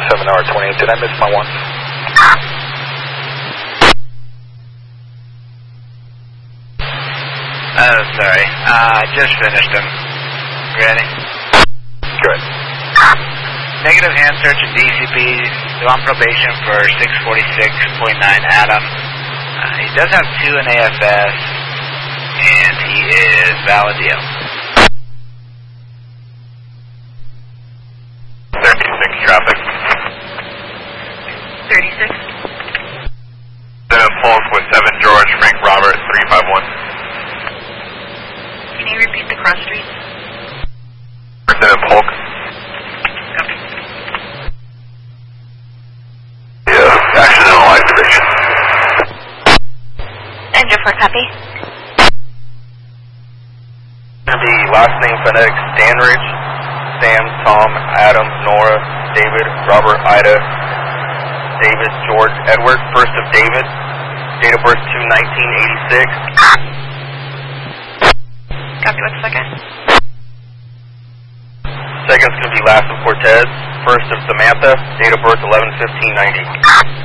7-hour 28. Did I miss my one? Oh, sorry. I just finished him. Ready? Good. Negative hand search in DCP. Still on probation for 646.9 Adam. He does have 2 in AFS, and he is valid DL. 36 traffic. 36. Lieutenant Polk with 7 George, Frank Robert, 351. Can you repeat the cross streets? Lieutenant Polk. Okay. Yeah, accidental activation. Engine 4, copy. Gonna be last name phonetic Stanridge, Sam, Tom, Adam, Nora, David, Robert, Ida, David, George, Edward, first of David, date of birth 2/1986. Copy, what's the second? Second's gonna be last of Cortez, first of Samantha, date of birth 11/15/90.